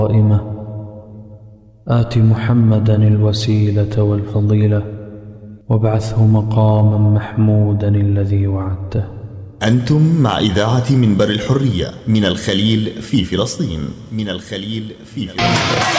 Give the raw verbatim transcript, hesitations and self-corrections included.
قائمة آت محمدا الوسيلة والفضيلة وابعثه مقاما محمودا الذي وعدته. أنتم مع إذاعة منبر الحرية من الخليل في فلسطين. من الخليل في فلسطين.